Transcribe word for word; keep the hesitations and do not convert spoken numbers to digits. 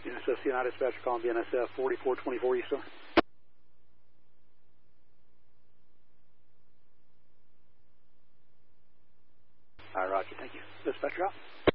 N S F C nine dispatcher calling B N S F forty-four twenty-four East. All right, Roger. Thank you. Dispatcher out.